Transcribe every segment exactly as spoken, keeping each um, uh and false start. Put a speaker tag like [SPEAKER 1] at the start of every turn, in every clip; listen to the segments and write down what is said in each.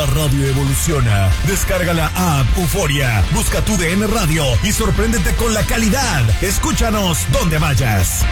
[SPEAKER 1] La radio evoluciona. Descarga la app Euforia, busca tu D N Radio y sorpréndete con la calidad. Escúchanos donde vayas.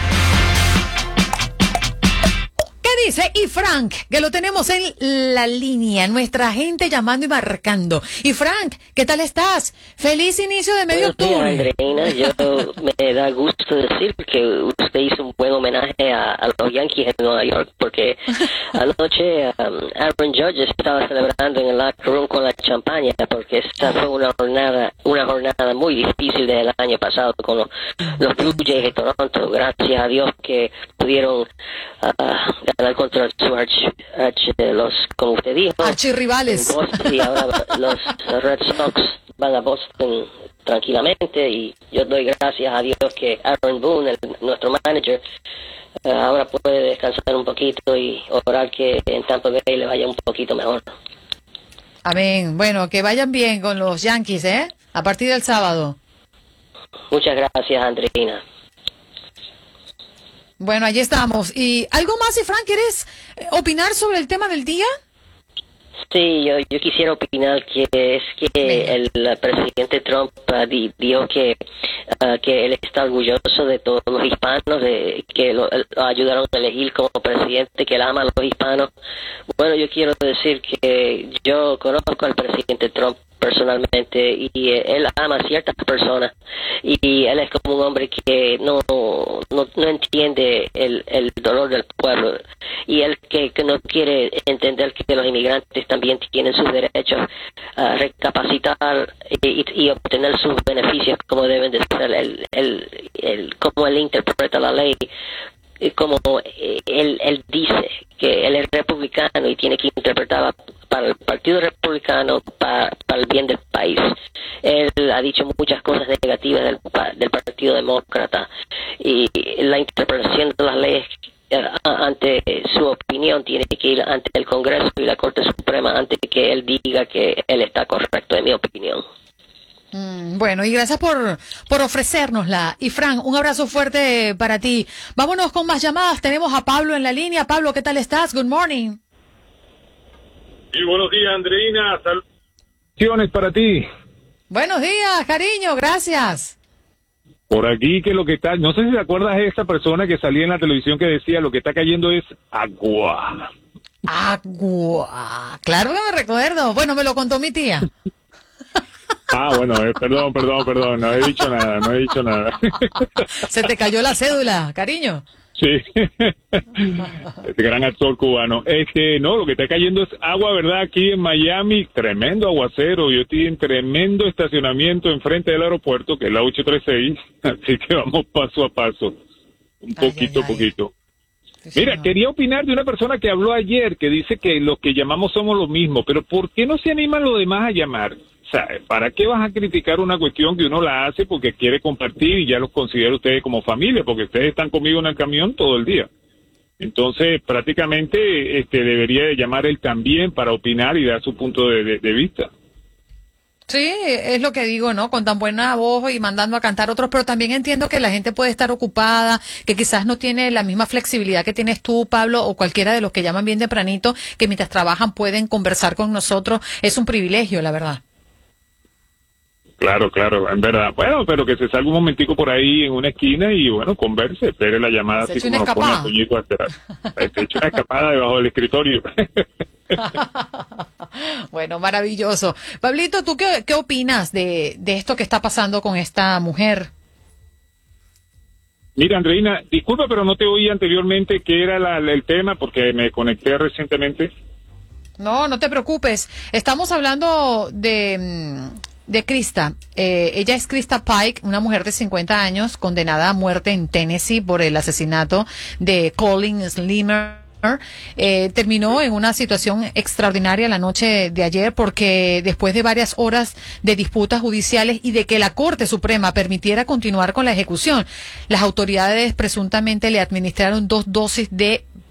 [SPEAKER 2] ¿Qué dice? Y Frank, que lo tenemos en la línea, nuestra gente llamando y marcando. Y Frank, ¿qué tal estás? Feliz inicio de medio octubre.
[SPEAKER 3] Buenos días, Andreina. Yo me da gusto decir que usted hizo un buen homenaje a, a los Yankees en Nueva York, porque anoche um, Aaron Judge estaba celebrando en el locker room con la champaña, porque esta fue una jornada, una jornada muy difícil desde el año pasado con los, los Blue Jays de Toronto. Gracias a Dios que pudieron uh, ganar contra sus arch, arch, los, como usted dijo,
[SPEAKER 2] archirrivales.
[SPEAKER 3] Boston, y ahora los Red Sox van a Boston tranquilamente, y yo doy gracias a Dios que Aaron Boone, el, nuestro manager, uh, ahora puede descansar un poquito y orar que en Tampa Bay le vaya un poquito mejor.
[SPEAKER 2] Amén. Bueno, que vayan bien con los Yankees, ¿eh? A partir del sábado.
[SPEAKER 3] Muchas gracias, Andreina.
[SPEAKER 2] Bueno, allí estamos. ¿Y algo más, y Frank, quieres opinar sobre el tema del día?
[SPEAKER 3] Sí, yo, yo quisiera opinar que es que el, el presidente Trump uh, di, dijo que uh, que él está orgulloso de todos los hispanos, de que lo, lo ayudaron a elegir como presidente, que él ama a los hispanos. Bueno, yo quiero decir que yo conozco al presidente Trump personalmente, y él ama a ciertas personas, y él es como un hombre que no no, no entiende el, el dolor del pueblo, y él que, que no quiere entender que los inmigrantes también tienen sus derechos a recapacitar y, y obtener sus beneficios como deben de ser, el, el, el, como él interpreta la ley, como él, él dice que él es republicano y tiene que interpretar para el Partido Republicano, para, para el bien del país. Él ha dicho muchas cosas negativas del, del Partido Demócrata, y la interpretación de las leyes ante su opinión tiene que ir ante el Congreso y la Corte Suprema antes de que él diga que él está correcto, en mi opinión.
[SPEAKER 2] Mm, bueno, y gracias por, por ofrecérnosla. Y Frank, un abrazo fuerte para ti. Vámonos con más llamadas. Tenemos a Pablo en la línea. Pablo, ¿qué tal estás? Good morning.
[SPEAKER 4] Sí, buenos días, Andreina. Saludos para ti.
[SPEAKER 2] Buenos días, cariño. Gracias.
[SPEAKER 4] Por aquí que lo que está, no sé si te acuerdas de esta persona que salía en la televisión que decía lo que está cayendo es agua.
[SPEAKER 2] Agua. Claro que me recuerdo. Bueno, me lo contó mi tía.
[SPEAKER 4] Ah, bueno, eh, perdón, perdón, perdón, no he dicho nada, no he dicho nada.
[SPEAKER 2] Se te cayó la cédula, cariño.
[SPEAKER 4] Sí, este gran actor cubano. Este, no, lo que está cayendo es agua, ¿verdad? Aquí en Miami, tremendo aguacero. Yo estoy en tremendo estacionamiento enfrente del aeropuerto, que es la ocho treinta y seis, así que vamos paso a paso, un
[SPEAKER 2] Ay,
[SPEAKER 4] poquito a
[SPEAKER 2] ay, ay.
[SPEAKER 4] poquito.
[SPEAKER 2] Sí,
[SPEAKER 4] Mira,
[SPEAKER 2] señor.
[SPEAKER 4] quería opinar de una persona que habló ayer, que dice que los que llamamos somos los mismos, pero ¿por qué no se animan los demás a llamar? O sea, ¿para qué vas a criticar una cuestión que uno la hace porque quiere compartir y ya los considera ustedes como familia? Porque ustedes están conmigo en el camión todo el día. Entonces, prácticamente este debería de llamar él también para opinar y dar su punto de, de, de vista.
[SPEAKER 2] Sí, es lo que digo, ¿no? Con tan buena voz y mandando a cantar otros, pero también entiendo que la gente puede estar ocupada, que quizás no tiene la misma flexibilidad que tienes tú, Pablo, o cualquiera de los que llaman bien tempranito, que mientras trabajan pueden conversar con nosotros. Es un privilegio, la verdad.
[SPEAKER 4] Claro, claro, en verdad. Bueno, pero que se salga un momentico por ahí en una esquina y, bueno, converse, espere la llamada
[SPEAKER 2] Se
[SPEAKER 4] así
[SPEAKER 2] echa una
[SPEAKER 4] como nos pone a
[SPEAKER 2] escapada.
[SPEAKER 4] Toñito a esperar. Se echa una escapada debajo del escritorio.
[SPEAKER 2] Bueno, maravilloso. Pablito, ¿tú qué, qué opinas de, de esto que está pasando con esta mujer?
[SPEAKER 4] Mira, Andreina, disculpa, pero no te oí anteriormente qué era la, la- el tema porque me conecté recientemente.
[SPEAKER 2] No, no te preocupes. Estamos hablando de, mm, de Krista. Eh, ella es Krista Pike, una mujer de cincuenta años, condenada a muerte en Tennessee por el asesinato de Colin Slimer. Eh, terminó en una situación extraordinaria la noche de ayer porque después de varias horas de disputas judiciales y de que la Corte Suprema permitiera continuar con la ejecución, las autoridades presuntamente le administraron dos dosis de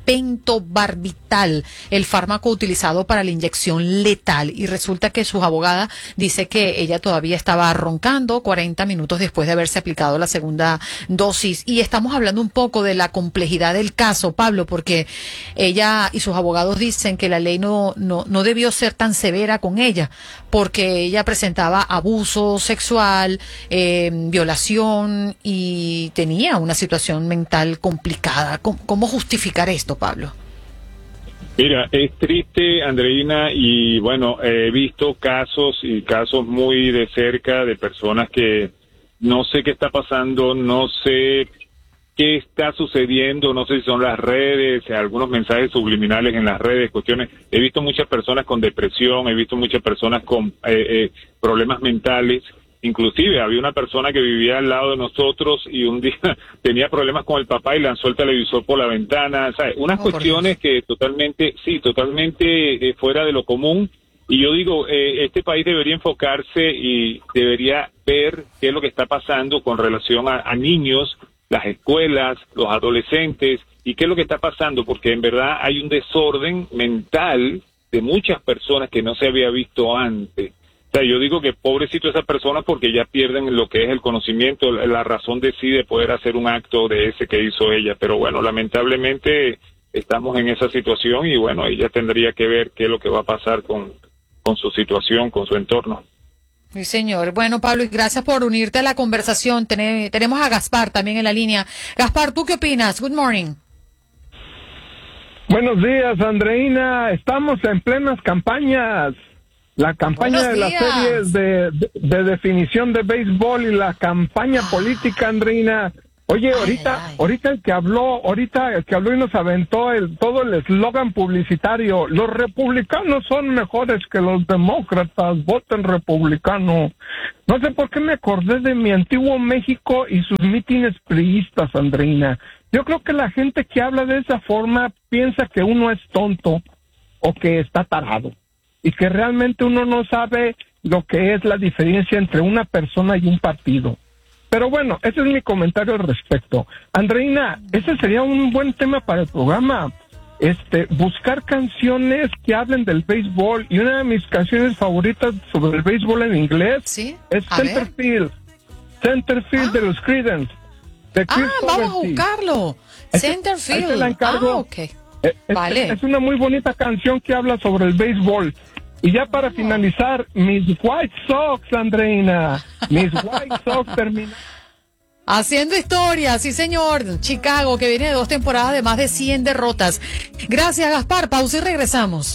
[SPEAKER 2] pentobarbital, el fármaco utilizado para la inyección letal. Y resulta que su abogada dice que ella todavía estaba roncando cuarenta minutos después de haberse aplicado la segunda dosis. Y estamos hablando un poco de la complejidad del caso, Pablo, porque ella y sus abogados dicen que la ley no, no, no debió ser tan severa con ella, porque ella presentaba abuso sexual, eh, violación y tenía una situación mental complicada. ¿Cómo, cómo justificar esto, Pablo?
[SPEAKER 4] Mira, es triste, Andreina, y bueno, he visto casos y casos muy de cerca de personas que no sé qué está pasando, no sé qué está sucediendo, no sé si son las redes, algunos mensajes subliminales en las redes, cuestiones. He visto muchas personas con depresión, he visto muchas personas con eh, eh, problemas mentales. Inclusive había una persona que vivía al lado de nosotros y un día tenía problemas con el papá y lanzó el televisor por la ventana, ¿sabes? Unas oh, cuestiones que totalmente, sí, totalmente eh, fuera de lo común. Y yo digo, eh, este país debería enfocarse y debería ver qué es lo que está pasando con relación a, a niños, las escuelas, los adolescentes, y qué es lo que está pasando, porque en verdad hay un desorden mental de muchas personas que no se había visto antes. O sea, yo digo que pobrecito esas personas porque ya pierden lo que es el conocimiento, la razón de sí de poder hacer un acto de ese que hizo ella. Pero bueno, lamentablemente estamos en esa situación y bueno, ella tendría que ver qué es lo que va a pasar con, con su situación, con su entorno.
[SPEAKER 2] Sí, señor. Bueno, Pablo, y gracias por unirte a la conversación. Ten- tenemos a Gaspar también en la línea. Gaspar, ¿tú qué opinas? Good morning.
[SPEAKER 5] Buenos días, Andreina. Estamos en plenas campañas. La campaña de las series de, de, de definición de béisbol y la campaña política, Andreina. Oye, ahorita, ay, ay. ahorita el que habló, ahorita el que habló y nos aventó el todo el eslogan publicitario. Los republicanos son mejores que los demócratas, voten republicano. No sé por qué me acordé de mi antiguo México y sus mítines priistas, Andreina. Yo creo que la gente que habla de esa forma piensa que uno es tonto o que está tarado. Y que realmente uno no sabe lo que es la diferencia entre una persona y un partido. Pero bueno, ese es mi comentario al respecto. Andreina, ese sería un buen tema para el programa. Este, buscar canciones que hablen del béisbol. Y una de mis canciones favoritas sobre el béisbol en inglés
[SPEAKER 2] ¿sí?
[SPEAKER 5] es
[SPEAKER 2] a
[SPEAKER 5] Centerfield. Centerfield ah. de los Creedence. De
[SPEAKER 2] ah, vamos a buscarlo. Centerfield.
[SPEAKER 5] Ese la encargo.
[SPEAKER 2] Ah, ok.
[SPEAKER 5] Es,
[SPEAKER 2] vale.
[SPEAKER 5] es una muy bonita canción que habla sobre el béisbol. Y ya para finalizar, mis White Sox, Andreina, mis White Sox terminaron.
[SPEAKER 2] Haciendo historia, sí señor. Chicago, que viene de dos temporadas de más de cien derrotas. Gracias, Gaspar. Pausa y regresamos.